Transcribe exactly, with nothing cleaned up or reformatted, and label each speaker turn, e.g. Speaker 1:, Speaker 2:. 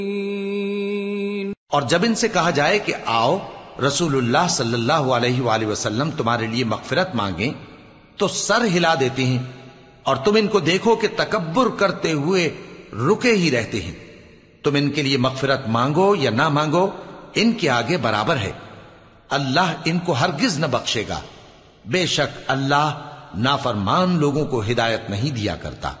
Speaker 1: और जब इनसे कहा जाए कि आओ रसूलुल्लाह सल्लल्लाहु अलैहि वसल्लम तुम्हारे लिए मगफिरत मांगे, तो सर हिला देते हैं और तुम इनको देखो कि तकब्बुर करते हुए रुके ही रहते हैं। तुम इनके लिए मगफिरत मांगो या ना मांगो, इनके आगे बराबर है। अल्लाह इनको हरगिज न बख्शेगा। बेशक अल्लाह नाफरमान लोगों को हिदायत नहीं दिया करता।